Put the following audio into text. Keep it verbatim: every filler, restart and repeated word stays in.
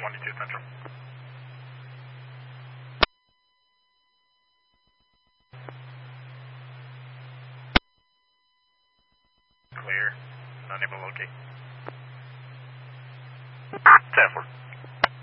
twenty-two Central. Clear. Unable to locate. ten four.